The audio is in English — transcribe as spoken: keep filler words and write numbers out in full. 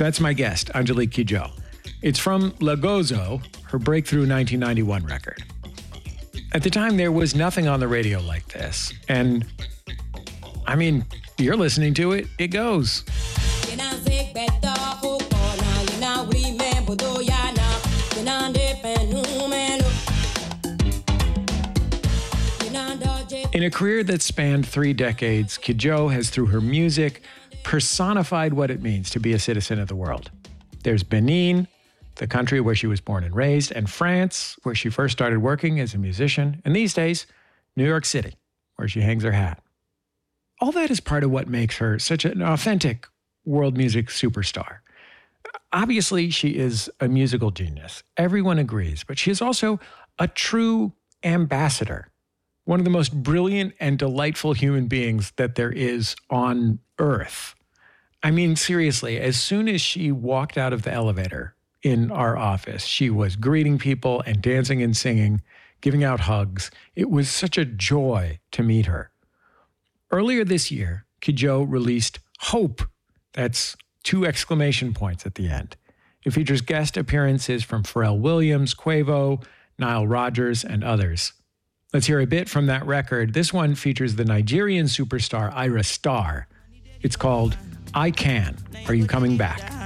That's my guest, Angelique Kidjo. It's from La Gozo, her breakthrough nineteen ninety-one record. At the time, there was nothing on the radio like this. And, I mean, you're listening to it, it goes. In a career that spanned three decades, Kidjo has, through her music, personified what it means to be a citizen of the world. There's Benin, the country where she was born and raised, and France, where she first started working as a musician, and these days, New York City, where she hangs her hat. All that is part of what makes her such an authentic world music superstar. Obviously, she is a musical genius. Everyone agrees, but she is also a true ambassador, one of the most brilliant and delightful human beings that there is on Earth. I mean, seriously, as soon as she walked out of the elevator in our office, she was greeting people and dancing and singing, giving out hugs. It was such a joy to meet her. Earlier this year, Kidjo released Hope. That's two exclamation points at the end. It features guest appearances from Pharrell Williams, Quavo, Nile Rodgers, and others. Let's hear a bit from that record. This one features the Nigerian superstar Ira Star. It's called I Can. Are You Coming Back?